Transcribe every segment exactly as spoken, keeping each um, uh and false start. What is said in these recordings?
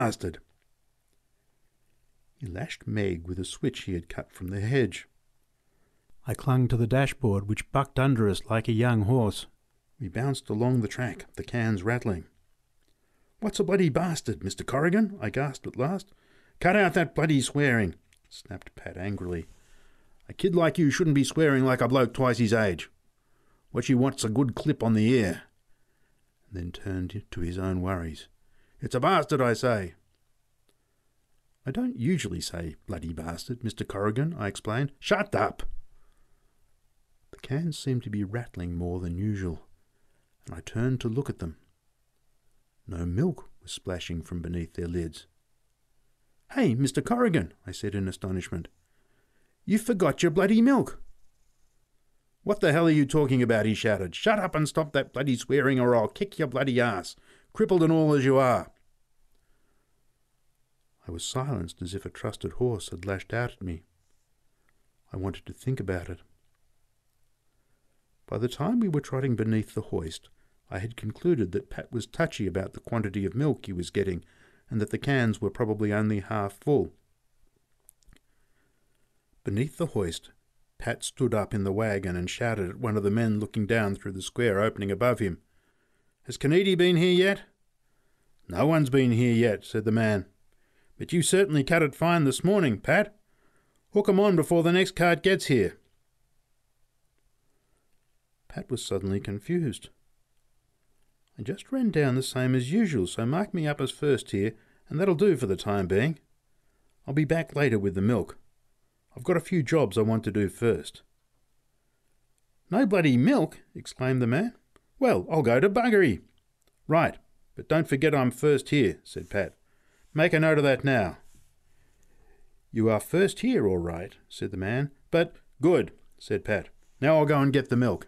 bastard!" He lashed Meg with a switch he had cut from the hedge. I clung to the dashboard, which bucked under us like a young horse. We bounced along the track, the cans rattling. "What's a bloody bastard, Mister Corrigan?" I gasped at last. "Cut out that bloody swearing," snapped Pat angrily. "A kid like you shouldn't be swearing like a bloke twice his age. What you want's a good clip on the ear." And then turned to his own worries. "It's a bastard, I say." "I don't usually say bloody bastard, Mister Corrigan," I explained. "Shut up!" The cans seemed to be rattling more than usual, and I turned to look at them. No milk was splashing from beneath their lids. "Hey, Mister Corrigan," I said in astonishment. "You forgot your bloody milk." "What the hell are you talking about?" he shouted. "Shut up and stop that bloody swearing or I'll kick your bloody ass, crippled and all as you are." I was silenced as if a trusted horse had lashed out at me. I wanted to think about it. By the time we were trotting beneath the hoist, I had concluded that Pat was touchy about the quantity of milk he was getting and that the cans were probably only half full. Beneath the hoist, Pat stood up in the wagon and shouted at one of the men looking down through the square opening above him. "Has Kennedy been here yet?" "No one's been here yet," said the man. "But you certainly cut it fine this morning, Pat. Hook 'em on before the next cart gets here." Pat was suddenly confused. "I just ran down the same as usual, so mark me up as first here, and that'll do for the time being. I'll be back later with the milk. I've got a few jobs I want to do first." "No bloody milk!" exclaimed the man. "Well, I'll go to buggery." "Right, but don't forget I'm first here," said Pat. "Make a note of that now." "You are first here, all right," said the man. "But—" "Good," said Pat. "Now I'll go and get the milk."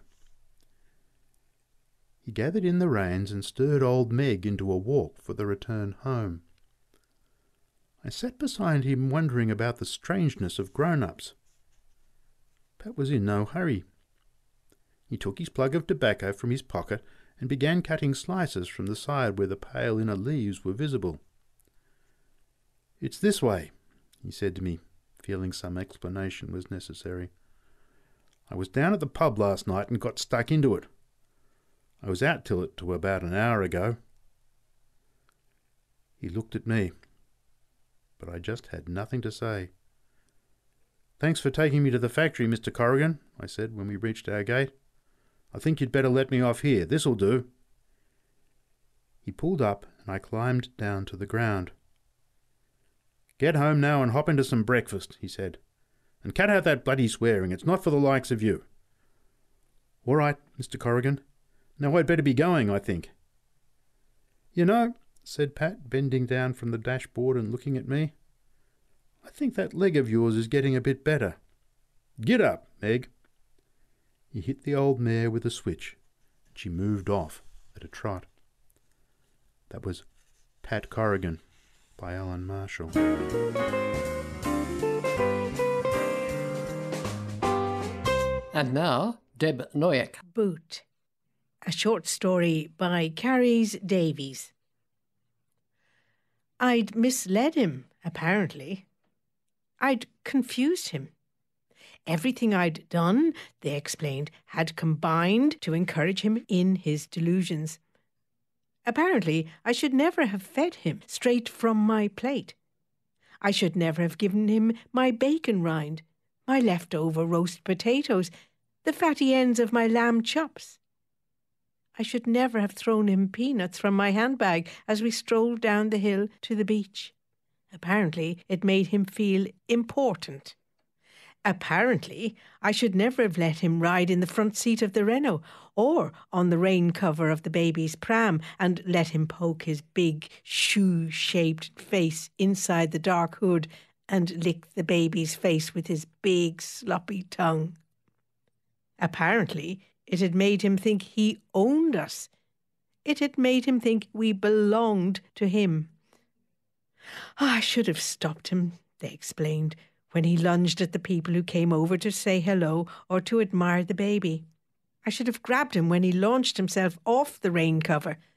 He gathered in the reins and stirred old Meg into a walk for the return home. I sat beside him wondering about the strangeness of grown-ups. Pat was in no hurry. He took his plug of tobacco from his pocket and began cutting slices from the side where the pale inner leaves were visible. "It's this way," he said to me, feeling some explanation was necessary. "I was down at the pub last night and got stuck into it. I was out till it to about an hour ago." He looked at me, but I just had nothing to say. "Thanks for taking me to the factory, Mister Corrigan," I said when we reached our gate. "I think you'd better let me off here. This'll do." He pulled up and I climbed down to the ground. "Get home now and hop into some breakfast," he said. "And cut out that bloody swearing. It's not for the likes of you." "All right, Mister Corrigan. Now I'd better be going, I think." "You know," said Pat, bending down from the dashboard and looking at me, "I think that leg of yours is getting a bit better. Get up, Meg." He hit the old mare with a switch, and she moved off at a trot. That was Pat Corrigan by Alan Marshall. And now, Deb Noyak. Boot. A short story by Carries Davies. I'd misled him, apparently. I'd confused him. Everything I'd done, they explained, had combined to encourage him in his delusions. Apparently, I should never have fed him straight from my plate. I should never have given him my bacon rind, my leftover roast potatoes, the fatty ends of my lamb chops. I should never have thrown him peanuts from my handbag as we strolled down the hill to the beach. Apparently, it made him feel important. Apparently, I should never have let him ride in the front seat of the Renault or on the rain cover of the baby's pram and let him poke his big shoe-shaped face inside the dark hood and lick the baby's face with his big sloppy tongue. Apparently, it had made him think he owned us. It had made him think we belonged to him. Oh, I should have stopped him, they explained, when he lunged at the people who came over to say hello or to admire the baby. I should have grabbed him when he launched himself off the rain cover.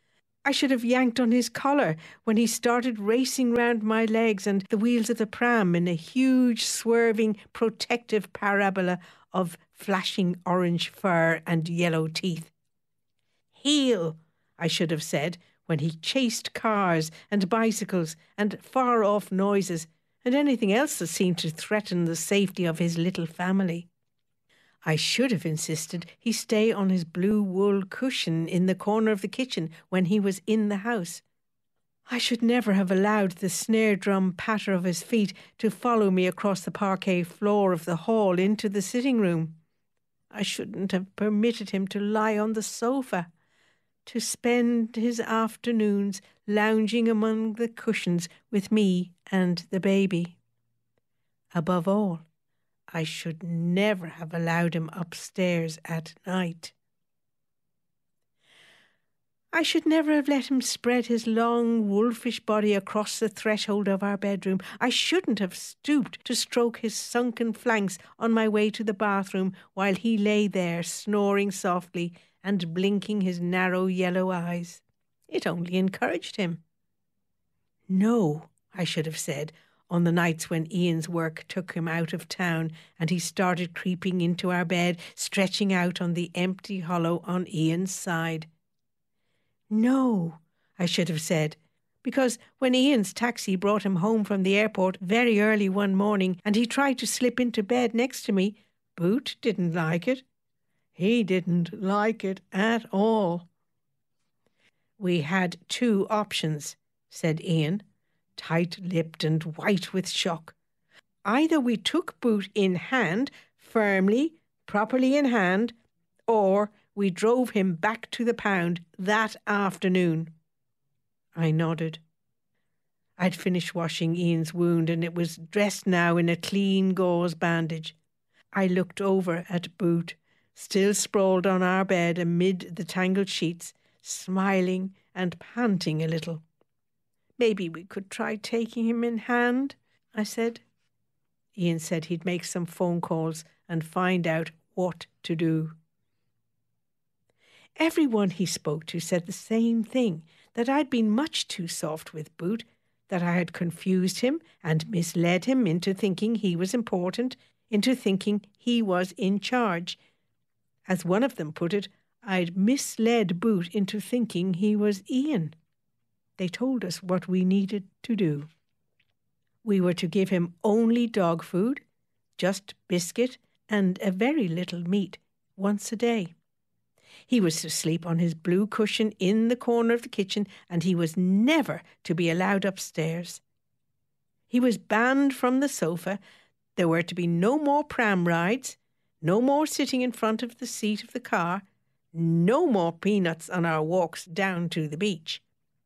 I should have yanked on his collar when he started racing round my legs and the wheels of the pram in a huge, swerving, protective parabola of flashing orange fur and yellow teeth. Heel, I should have said, when he chased cars and bicycles and far-off noises and anything else that seemed to threaten the safety of his little family. I should have insisted he stay on his blue wool cushion in the corner of the kitchen when he was in the house. I should never have allowed the snare drum patter of his feet to follow me across the parquet floor of the hall into the sitting room. I shouldn't have permitted him to lie on the sofa, to spend his afternoons lounging among the cushions with me and the baby. Above all, I should never have allowed him upstairs at night. I should never have let him spread his long, wolfish body across the threshold of our bedroom. I shouldn't have stooped to stroke his sunken flanks on my way to the bathroom while he lay there snoring softly and blinking his narrow yellow eyes. It only encouraged him. No, I should have said, on the nights when Ian's work took him out of town and he started creeping into our bed, stretching out on the empty hollow on Ian's side. No, I should have said, because when Ian's taxi brought him home from the airport very early one morning and he tried to slip into bed next to me, Boot didn't like it. He didn't like it at all. We had two options, said Ian, tight-lipped and white with shock. Either we took Boot in hand, firmly, properly in hand, or we drove him back to the pound that afternoon. I nodded. I'd finished washing Ian's wound and it was dressed now in a clean gauze bandage. I looked over at Boot, still sprawled on our bed amid the tangled sheets, smiling and panting a little. Maybe we could try taking him in hand, I said. Ian said he'd make some phone calls and find out what to do. Everyone he spoke to said the same thing, that I'd been much too soft with Boot, that I had confused him and misled him into thinking he was important, into thinking he was in charge. As one of them put it, I'd misled Boot into thinking he was Ian. They told us what we needed to do. We were to give him only dog food, just biscuit and a very little meat, once a day. He was to sleep on his blue cushion in the corner of the kitchen, and he was never to be allowed upstairs. He was banned from the sofa. There were to be no more pram rides, no more sitting in front of the seat of the car, no more peanuts on our walks down to the beach.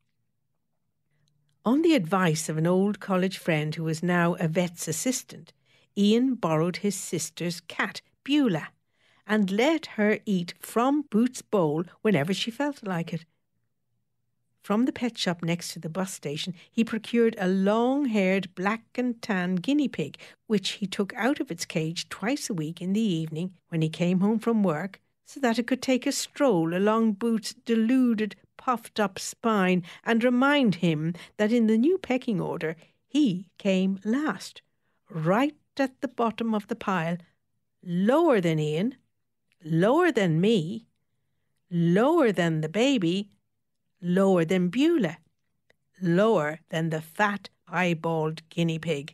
On the advice of an old college friend who was now a vet's assistant, Ian borrowed his sister's cat, Beulah, and let her eat from Boot's bowl whenever she felt like it. From the pet shop next to the bus station, he procured a long-haired black and tan guinea pig, which he took out of its cage twice a week in the evening when he came home from work, so that it could take a stroll along Boot's deluded, puffed-up spine and remind him that in the new pecking order he came last, right at the bottom of the pile, lower than Ian, lower than me, lower than the baby, lower than Beulah, lower than the fat, eyeballed guinea pig.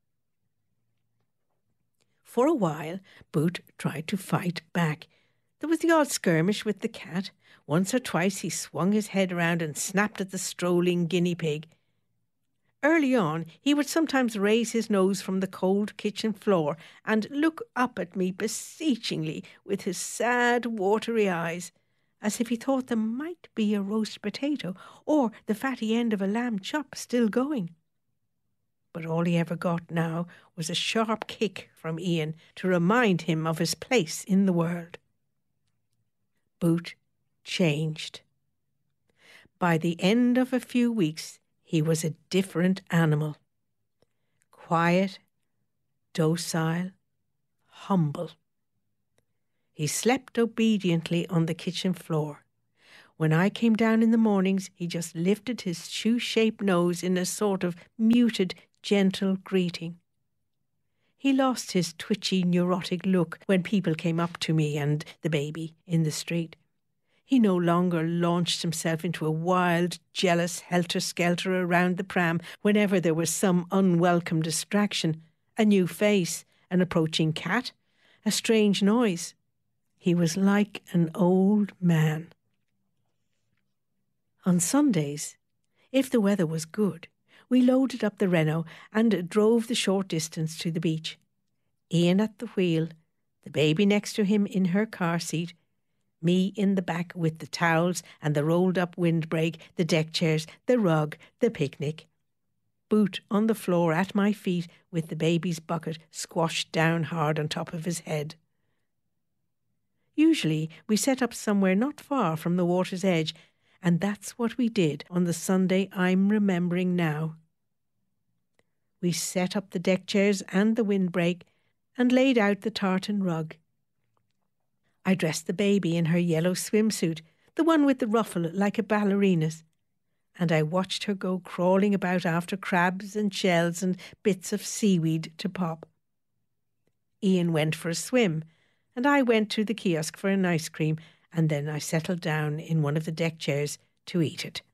For a while, Boot tried to fight back. There was the odd skirmish with the cat. Once or twice he swung his head around and snapped at the strolling guinea pig. Early on, he would sometimes raise his nose from the cold kitchen floor and look up at me beseechingly with his sad, watery eyes, as if he thought there might be a roast potato or the fatty end of a lamb chop still going. But all he ever got now was a sharp kick from Ian to remind him of his place in the world. Boot changed. By the end of a few weeks, he was a different animal. Quiet, docile, humble. He slept obediently on the kitchen floor. When I came down in the mornings, he just lifted his shoe-shaped nose in a sort of muted, gentle greeting. He lost his twitchy, neurotic look when people came up to me and the baby in the street. He no longer launched himself into a wild, jealous helter-skelter around the pram whenever there was some unwelcome distraction, a new face, an approaching cat, a strange noise. He was like an old man. On Sundays, if the weather was good, we loaded up the Renault and drove the short distance to the beach. Ian at the wheel, the baby next to him in her car seat, me in the back with the towels and the rolled-up windbreak, the deck chairs, the rug, the picnic. Boot on the floor at my feet with the baby's bucket squashed down hard on top of his head. Usually we set up somewhere not far from the water's edge, and that's what we did on the Sunday I'm remembering now. We set up the deck chairs and the windbreak and laid out the tartan rug. I dressed the baby in her yellow swimsuit, the one with the ruffle like a ballerina's, and I watched her go crawling about after crabs and shells and bits of seaweed to pop. Ian went for a swim, and I went to the kiosk for an ice cream, and then I settled down in one of the deck chairs to eat it.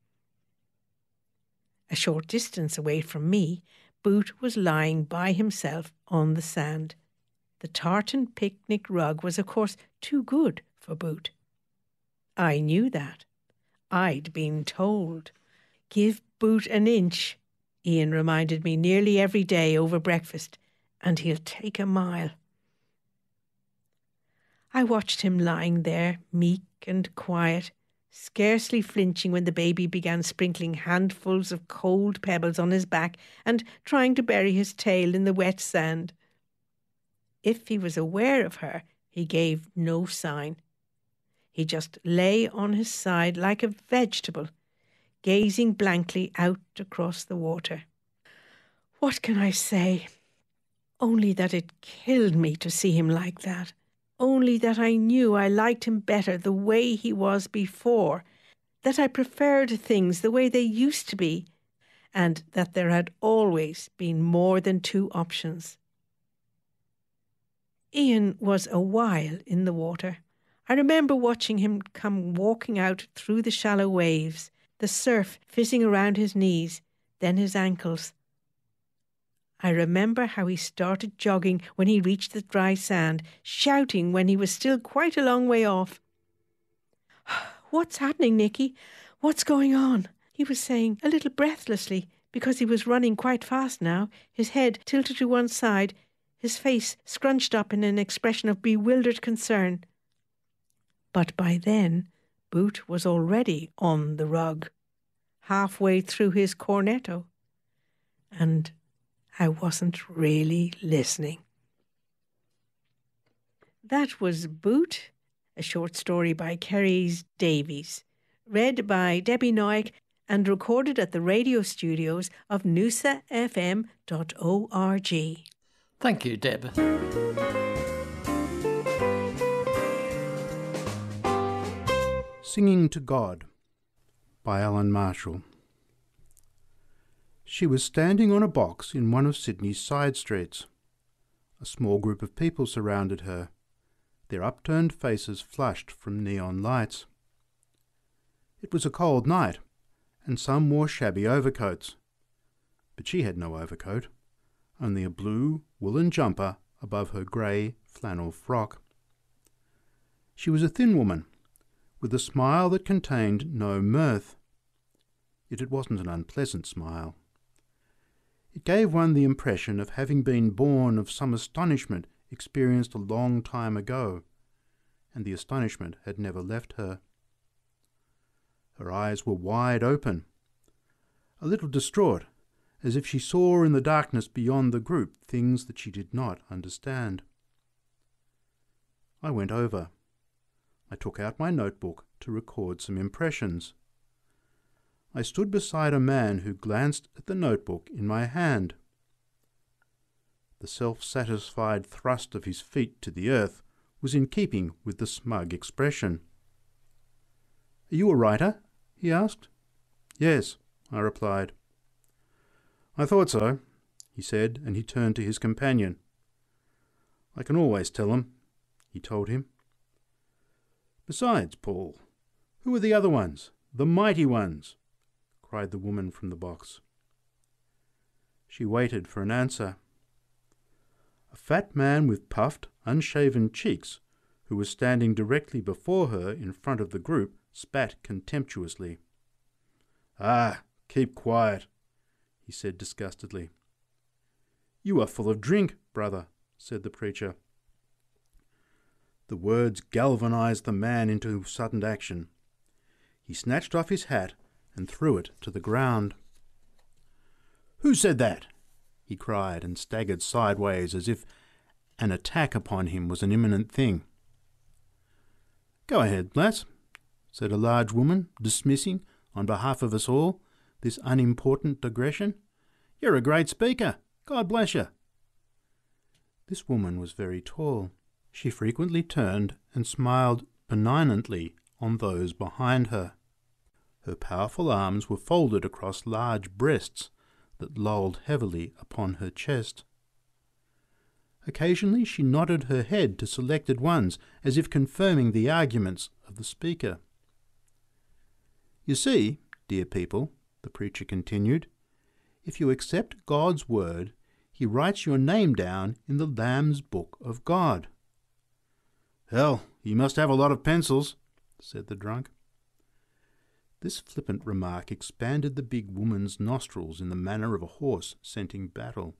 A short distance away from me, Boot was lying by himself on the sand. The tartan picnic rug was, of course, too good for Boot. I knew that. I'd been told. Give Boot an inch, Ian reminded me nearly every day over breakfast, and he'll take a mile. I watched him lying there, meek and quiet, scarcely flinching when the baby began sprinkling handfuls of cold pebbles on his back and trying to bury his tail in the wet sand. If he was aware of her, he gave no sign. He just lay on his side like a vegetable, gazing blankly out across the water. What can I say? Only that it killed me to see him like that. Only that I knew I liked him better the way he was before, that I preferred things the way they used to be, and that there had always been more than two options. Ian was a while in the water. I remember watching him come walking out through the shallow waves, the surf fizzing around his knees, then his ankles. I remember how he started jogging when he reached the dry sand, shouting when he was still quite a long way off. "What's happening, Nicky? What's going on?" he was saying, a little breathlessly, because he was running quite fast now, his head tilted to one side, his face scrunched up in an expression of bewildered concern. But by then, Boot was already on the rug, halfway through his cornetto, and I wasn't really listening. That was Boot, a short story by Kerry Davies, read by Debbie Noack and recorded at the radio studios of noosa f m dot org. Thank you, Deb. Singing to God by Alan Marshall. She was standing on a box in one of Sydney's side streets. A small group of people surrounded her, their upturned faces flushed from neon lights. It was a cold night, and some wore shabby overcoats. But she had no overcoat, only a blue woolen jumper above her grey flannel frock. She was a thin woman, with a smile that contained no mirth. Yet it wasn't an unpleasant smile. It gave one the impression of having been born of some astonishment experienced a long time ago, and the astonishment had never left her. Her eyes were wide open, a little distraught, as if she saw in the darkness beyond the group things that she did not understand. I went over. I took out my notebook to record some impressions. I stood beside a man who glanced at the notebook in my hand. The self-satisfied thrust of his feet to the earth was in keeping with the smug expression. "Are you a writer?" he asked. "Yes," I replied. "I thought so," he said, and he turned to his companion. "I can always tell them," he told him. "Besides, Paul, who are the other ones, the mighty ones?" cried the woman from the box. She waited for an answer. A fat man with puffed, unshaven cheeks, who was standing directly before her in front of the group, spat contemptuously. "Ah, keep quiet," he said disgustedly. "You are full of drink, brother," said the preacher. The words galvanized the man into sudden action. He snatched off his hat and threw it to the ground. "Who said that?" he cried, and staggered sideways as if an attack upon him was an imminent thing. "Go ahead, lass," said a large woman, dismissing, on behalf of us all, this unimportant digression. "You're a great speaker. God bless you." This woman was very tall. She frequently turned and smiled benignantly on those behind her. Her powerful arms were folded across large breasts that lolled heavily upon her chest. Occasionally she nodded her head to selected ones, as if confirming the arguments of the speaker. "You see, dear people," the preacher continued, "if you accept God's word, he writes your name down in the Lamb's Book of God." "Hell, he must have a lot of pencils," said the drunk. This flippant remark expanded the big woman's nostrils in the manner of a horse scenting battle.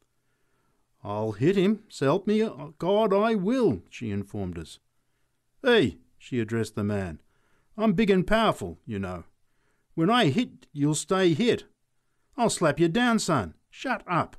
"I'll hit him, s'help me God, I will," she informed us. "Hey," she addressed the man, "I'm big and powerful, you know. When I hit, you'll stay hit. I'll slap you down, son. Shut up."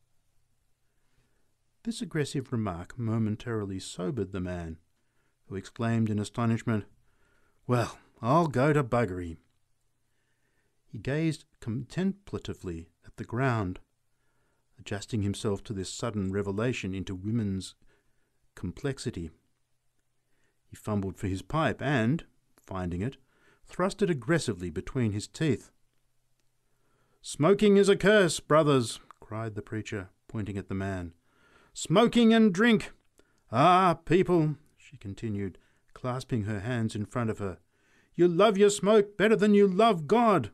This aggressive remark momentarily sobered the man, who exclaimed in astonishment, "Well, I'll go to buggery." He gazed contemplatively at the ground, adjusting himself to this sudden revelation into women's complexity. He fumbled for his pipe and, finding it, thrust it aggressively between his teeth. "Smoking is a curse, brothers," cried the preacher, pointing at the man. "Smoking and drink. Ah, people," she continued, clasping her hands in front of her, "you love your smoke better than you love God."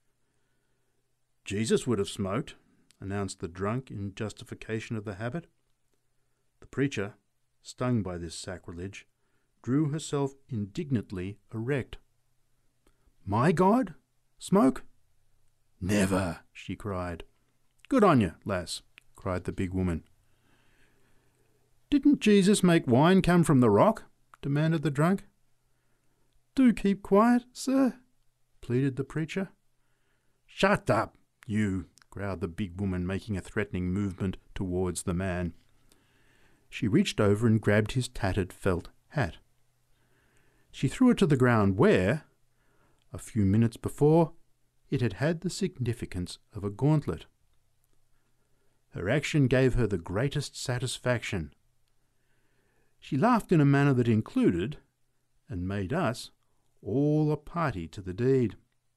"Jesus would have smoked," announced the drunk in justification of the habit. The preacher, stung by this sacrilege, drew herself indignantly erect. "My God? Smoke? Never!" she cried. "Good on you, lass," cried the big woman. "Didn't Jesus make wine come from the rock?" demanded the drunk. "Do keep quiet, sir," pleaded the preacher. "Shut up, you," growled the big woman, making a threatening movement towards the man. She reached over and grabbed his tattered felt hat. She threw it to the ground where, a few minutes before, it had had the significance of a gauntlet. Her action gave her the greatest satisfaction. She laughed in a manner that included, and made us, all a party to the deed.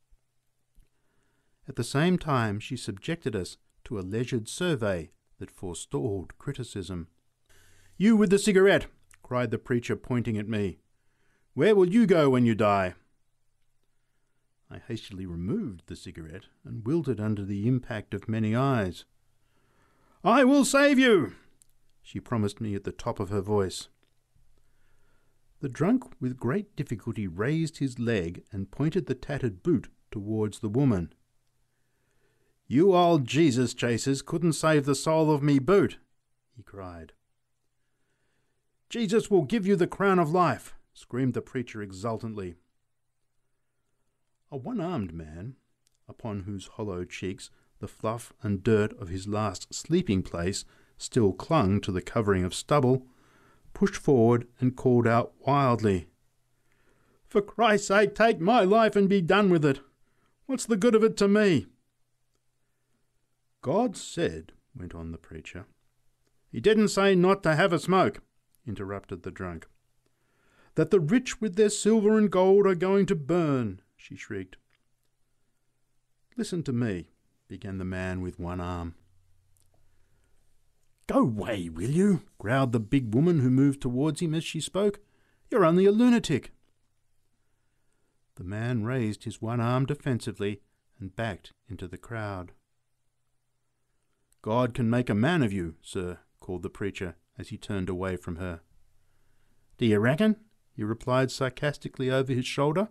At the same time, she subjected us to a leisured survey that forestalled criticism. "You with the cigarette," cried the preacher, pointing at me. "Where will you go when you die?" I hastily removed the cigarette and wilted under the impact of many eyes. "I will save you," she promised me at the top of her voice. The drunk with great difficulty raised his leg and pointed the tattered boot towards the woman. "You old Jesus chasers couldn't save the sole of me boot," he cried. "Jesus will give you the crown of life," screamed the preacher exultantly. A one-armed man, upon whose hollow cheeks the fluff and dirt of his last sleeping place still clung to the covering of stubble, pushed forward and called out wildly, "For Christ's sake, take my life and be done with it. What's the good of it to me?" "God said," went on the preacher. "He didn't say not to have a smoke," interrupted the drunk. that the rich with their silver and gold are going to burn, she shrieked. Listen to me, began the man with one arm. Go away, will you? Growled the big woman who moved towards him as she spoke. You're only a lunatic. The man raised his one arm defensively and backed into the crowd. God can make a man of you, sir, called the preacher as he turned away from her. Do you reckon? He replied sarcastically over his shoulder.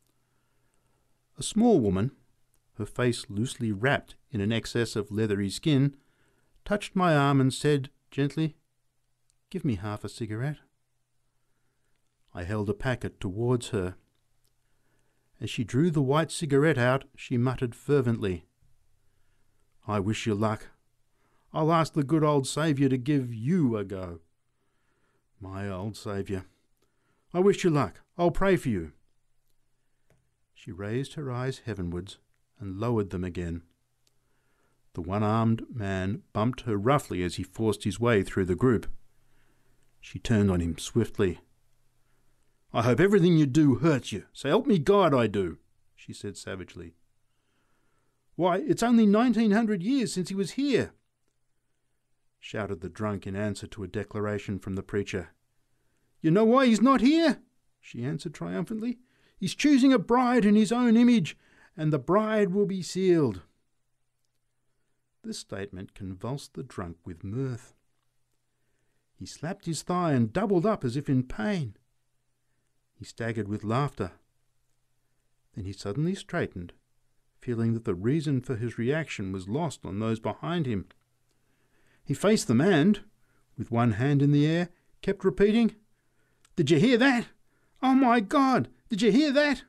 A small woman, her face loosely wrapped in an excess of leathery skin, touched my arm and said gently, Give me half a cigarette. I held a packet towards her. As she drew the white cigarette out, she muttered fervently, I wish you luck. I'll ask the good old Saviour to give you a go. My old Saviour. I wish you luck. I'll pray for you. She raised her eyes heavenwards and lowered them again. The one-armed man bumped her roughly as he forced his way through the group. She turned on him swiftly. I hope everything you do hurts you, so help me God I do, she said savagely. Why, it's only nineteen hundred years since he was here, shouted the drunk in answer to a declaration from the preacher. You know why he's not here? She answered triumphantly. He's choosing a bride in his own image, and the bride will be sealed. This statement convulsed the drunk with mirth. He slapped his thigh and doubled up as if in pain. He staggered with laughter. Then he suddenly straightened, feeling that the reason for his reaction was lost on those behind him. He faced them and, with one hand in the air, kept repeating, Did you hear that? Oh my God, did you hear that?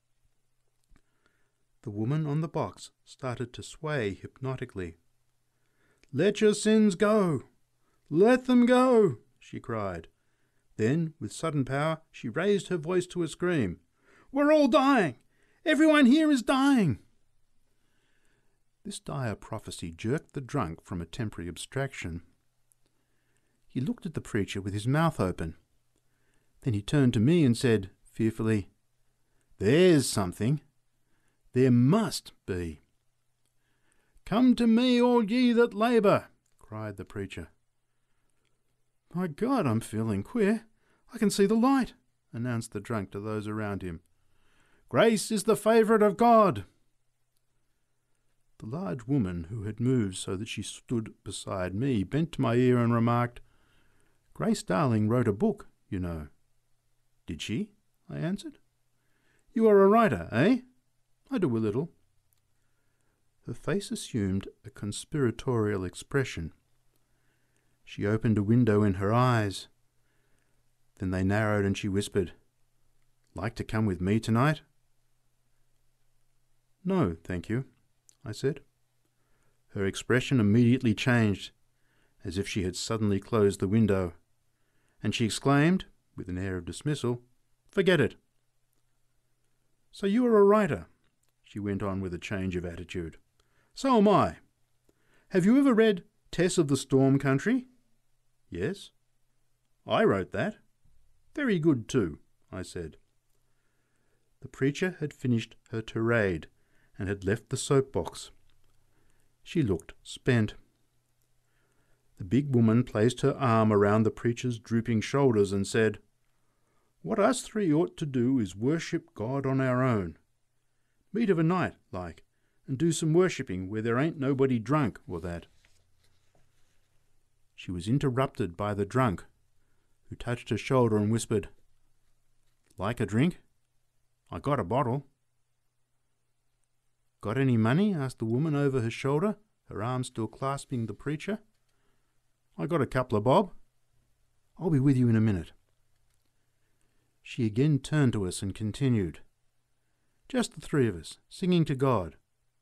The woman on the box started to sway hypnotically. Let your sins go. Let them go, she cried. Then, with sudden power, she raised her voice to a scream. We're all dying. Everyone here is dying. This dire prophecy jerked the drunk from a temporary abstraction. He looked at the preacher with his mouth open. Then he turned to me and said, fearfully, There's something. There must be. Come to me, all ye that labour, cried the preacher. My God, I'm feeling queer. I can see the light, announced the drunk to those around him. Grace is the favourite of God. The large woman, who had moved so that she stood beside me, bent to my ear and remarked, Grace Darling wrote a book, you know. Did she? I answered. You are a writer, eh? I do a little. Her face assumed a conspiratorial expression. She opened a window in her eyes. Then they narrowed and she whispered, Like to come with me tonight? No, thank you, I said. Her expression immediately changed, as if she had suddenly closed the window, and she exclaimed, with an air of dismissal, Forget it. So you are a writer, she went on with a change of attitude. So am I. Have you ever read Tess of the Storm Country? Yes. I wrote that. Very good too, I said. The preacher had finished her tirade and had left the soapbox. She looked spent. The big woman placed her arm around the preacher's drooping shoulders and said, What us three ought to do is worship God on our own. Meet of a night, like, and do some worshipping where there ain't nobody drunk or that. She was interrupted by the drunk, who touched her shoulder and whispered, Like a drink? I got a bottle. Got any money? Asked the woman over her shoulder, her arm still clasping the preacher. I got a couple of bob. I'll be with you in a minute. She again turned to us and continued, Just the three of us, singing to God.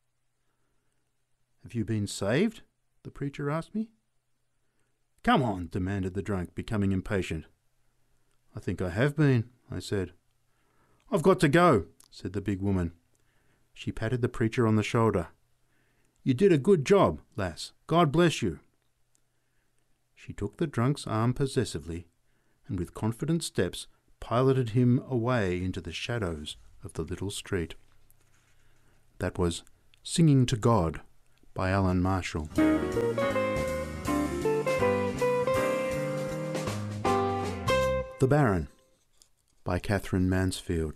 Have you been saved? The preacher asked me. Come on, demanded the drunk, becoming impatient. I think I have been, I said. I've got to go, said the big woman. She patted the preacher on the shoulder. You did a good job, lass. God bless you. She took the drunk's arm possessively, and with confident steps piloted him away into the shadows of the little street. That was Singing to God by Alan Marshall. The Baron by Catherine Mansfield.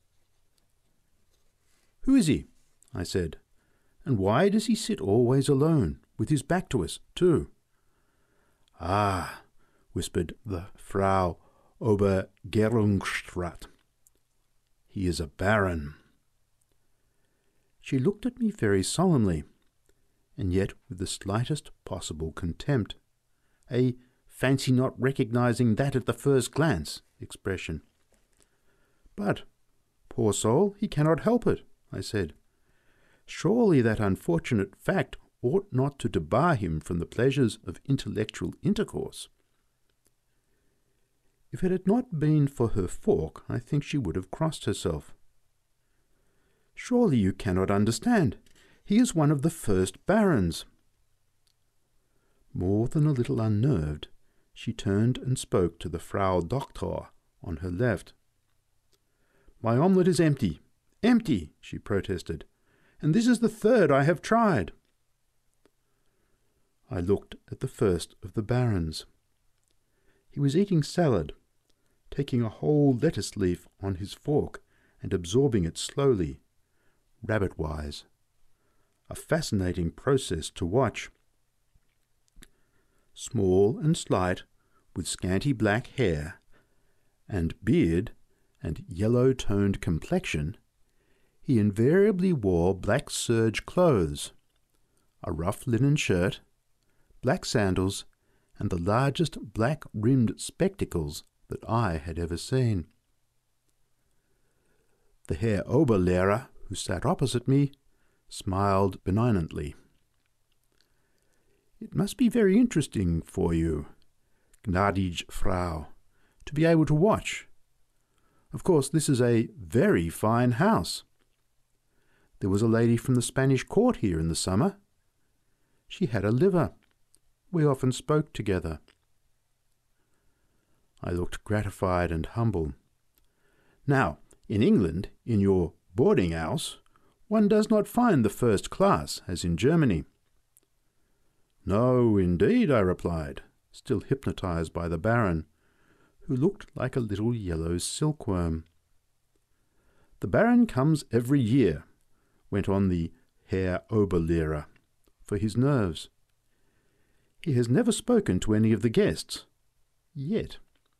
"Who is he?" I said. "And why does he sit always alone, with his back to us, too?" "Ah," whispered the Frau Obergerungsrat. "He is a baron." She looked at me very solemnly, and yet with the slightest possible contempt, a fancy not recognizing that at the first glance expression. "But, poor soul, he cannot help it," I said. "Surely that unfortunate fact ought not to debar him from the pleasures of intellectual intercourse." If it had not been for her fork, I think she would have crossed herself. "Surely you cannot understand. He is one of the first barons." More than a little unnerved, she turned and spoke to the Frau Doktor on her left. "My omelette is empty, empty," she protested, "and this is the third I have tried." I looked at the first of the barons. He was eating salad, taking a whole lettuce leaf on his fork and absorbing it slowly, rabbit-wise. A fascinating process to watch. Small and slight, with scanty black hair, and beard, and yellow-toned complexion, he invariably wore black serge clothes, a rough linen shirt, black sandals, and the largest black-rimmed spectacles that I had ever seen. The Herr Oberlehrer, who sat opposite me, smiled benignantly. "It must be very interesting for you, gnädige Frau, to be able to watch. Of course, this is a very fine house. There was a lady from the Spanish court here in the summer. She had a liver. We often spoke together." I looked gratified and humble. "Now, in England, in your boarding-house, one does not find the first class, as in Germany." "No, indeed," I replied, still hypnotized by the Baron, who looked like a little yellow silkworm. "The Baron comes every year," went on the Herr Oberlehrer, "for his nerves. He has never spoken to any of the guests, yet."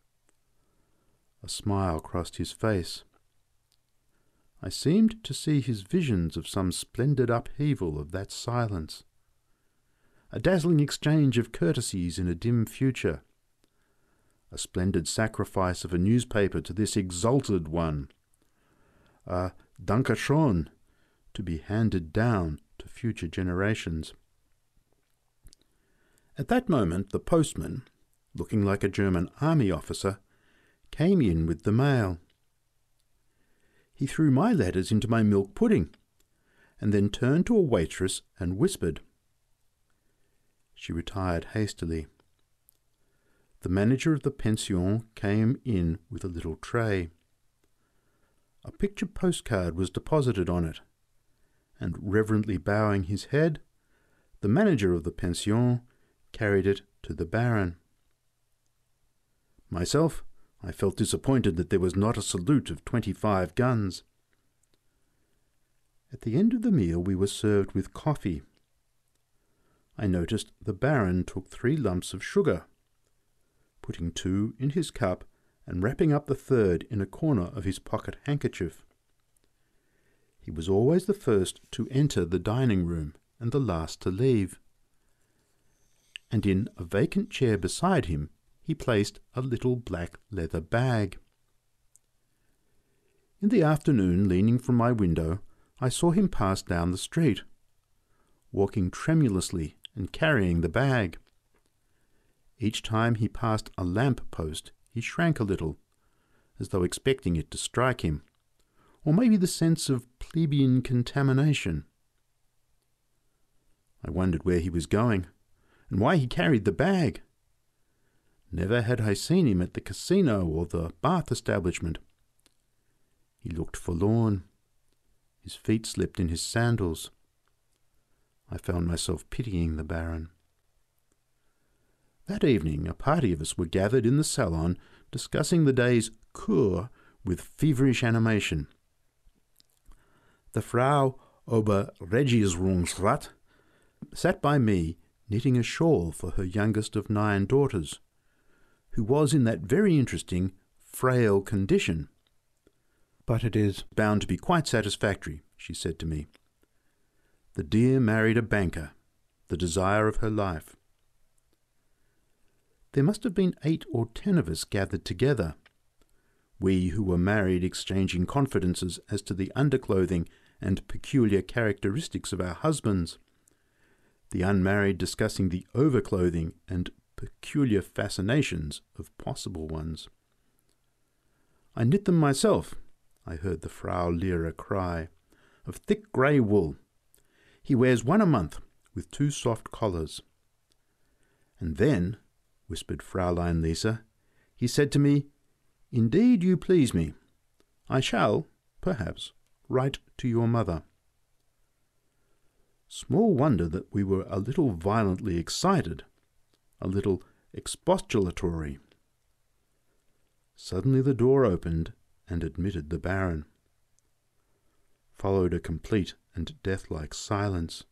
A smile crossed his face. I seemed to see his visions of some splendid upheaval of that silence, a dazzling exchange of courtesies in a dim future, a splendid sacrifice of a newspaper to this exalted one, a Danke schön to be handed down to future generations. At that moment the postman, looking like a German army officer, came in with the mail. He threw my letters into my milk pudding, and then turned to a waitress and whispered. She retired hastily. The manager of the pension came in with a little tray. A picture postcard was deposited on it, and reverently bowing his head, the manager of the pension carried it to the Baron. Myself, I felt disappointed that there was not a salute of twenty-five guns. At the end of the meal we were served with coffee. I noticed the Baron took three lumps of sugar, putting two in his cup and wrapping up the third in a corner of his pocket handkerchief. He was always the first to enter the dining room and the last to leave. And in a vacant chair beside him he placed a little black leather bag. In the afternoon, leaning from my window, I saw him pass down the street, walking tremulously and carrying the bag. Each time he passed a lamp post, he shrank a little, as though expecting it to strike him, or maybe the sense of plebeian contamination. I wondered where he was going, and why he carried the bag. Never had I seen him at the casino or the bath establishment. He looked forlorn. His feet slipped in his sandals. I found myself pitying the Baron. That evening a party of us were gathered in the salon discussing the day's Kur with feverish animation. The Frau Oberregierungsrat sat by me knitting a shawl for her youngest of nine daughters, who was in that very interesting, frail condition. "But it is bound to be quite satisfactory," she said to me. "The dear married a banker, the desire of her life." There must have been eight or ten of us gathered together, we who were married exchanging confidences as to the underclothing and peculiar characteristics of our husbands, the unmarried discussing the overclothing and peculiar fascinations of possible ones. "I knit them myself," I heard the Frau Lehrer cry, "of thick grey wool. He wears one a month, with two soft collars." "And then," whispered Fraulein Lisa, "he said to me, 'Indeed you please me. I shall, perhaps, write to your mother.'" Small wonder that we were a little violently excited, a little expostulatory. Suddenly the door opened and admitted the Baron. Followed a complete and death-like silence.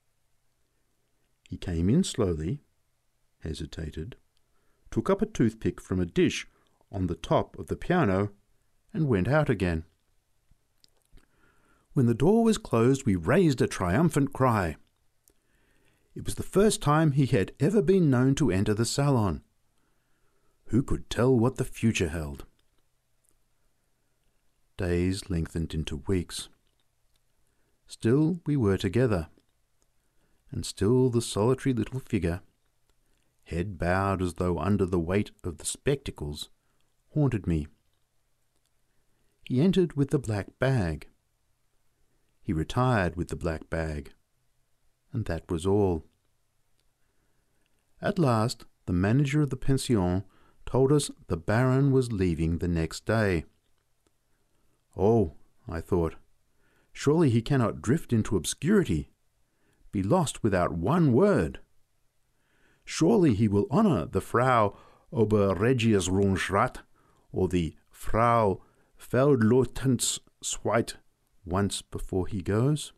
He came in slowly, hesitated, took up a toothpick from a dish on the top of the piano, and went out again. When the door was closed, we raised a triumphant cry. It was the first time he had ever been known to enter the salon. Who could tell what the future held? Days lengthened into weeks. Still we were together, and still the solitary little figure, head bowed as though under the weight of the spectacles, haunted me. He entered with the black bag. He retired with the black bag, and that was all. At last the manager of the pension told us the Baron was leaving the next day. "Oh," I thought, "surely he cannot drift into obscurity, be lost without one word. Surely he will honour the Frau Oberregierungsrat or the Frau Feldleutnantszweit once before he goes."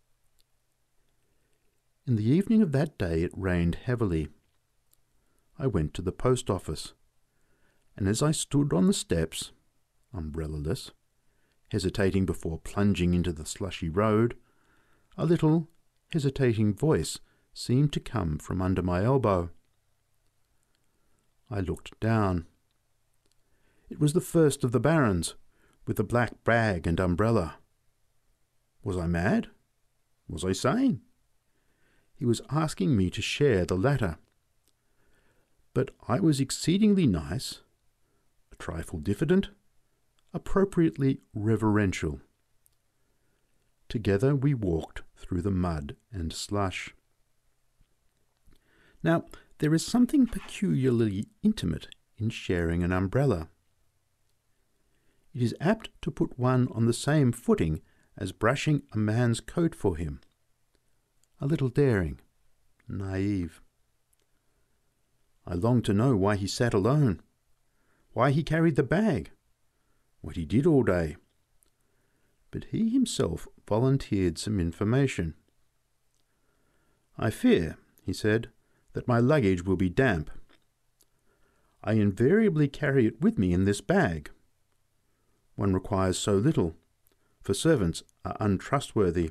In the evening of that day it rained heavily. I went to the post office, and as I stood on the steps, umbrella-less, hesitating before plunging into the slushy road, a little, hesitating voice seemed to come from under my elbow. I looked down. It was the first of the Barons, with the black bag and umbrella. Was I mad? Was I sane? He was asking me to share the latter. But I was exceedingly nice, a trifle diffident, appropriately reverential. Together we walked through the mud and slush. Now, there is something peculiarly intimate in sharing an umbrella. It is apt to put one on the same footing as brushing a man's coat for him. A little daring, naive. I longed to know why he sat alone, why he carried the bag, what he did all day. But he himself volunteered some information. "I fear," he said, "that my luggage will be damp. I invariably carry it with me in this bag. One requires so little, for servants are untrustworthy."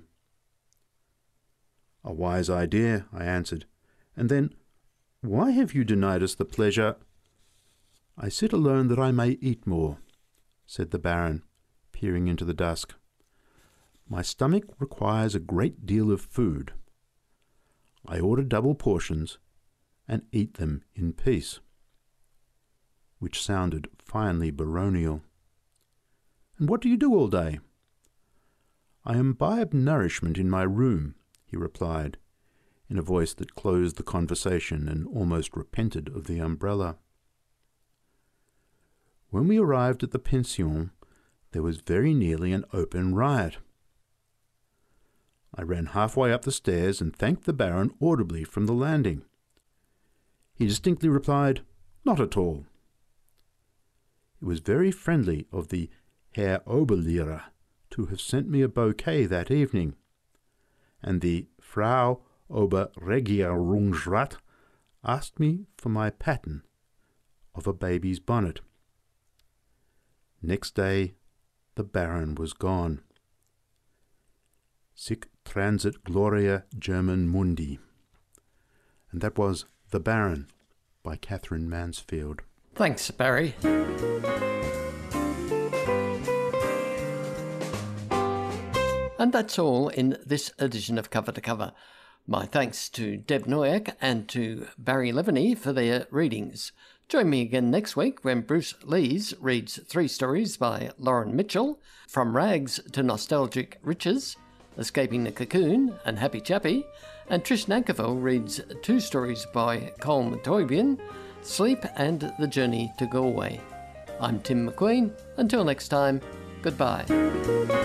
"A wise idea," I answered. "And then, why have you denied us the pleasure—" "I sit alone that I may eat more," said the Baron, peering into the dusk. "My stomach requires a great deal of food. I order double portions, and eat them in peace." Which sounded finely baronial. "And what do you do all day?" "I imbibe nourishment in my room," he replied, in a voice that closed the conversation and almost repented of the umbrella. When we arrived at the pension, there was very nearly an open riot. I ran halfway up the stairs and thanked the Baron audibly from the landing. He distinctly replied, "Not at all." It was very friendly of the Herr Oberlehrer to have sent me a bouquet that evening, and the Frau Oberregierungsrat asked me for my pattern of a baby's bonnet. Next day the Baron was gone. Sic transit gloria German mundi. And that was The Baron by Catherine Mansfield. Thanks, Barry. And that's all in this edition of Cover to Cover. My thanks to Deb Noyack and to Barry Leaveney for their readings. Join me again next week when Bruce Lees reads three stories by Lauren Mitchell, From Rags to Nostalgic Riches, Escaping the Cocoon and Happy Chappy, and Trish Nankerville reads two stories by Colm Toybian, Sleep and The Journey to Galway. I'm Tim McQueen. Until next time, goodbye.